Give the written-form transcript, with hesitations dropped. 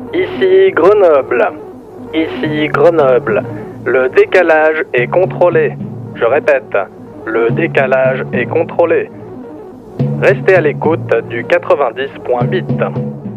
Ici Grenoble. Ici Grenoble. Le décalage est contrôlé. Je répète, le décalage est contrôlé. Restez à l'écoute du 90.8.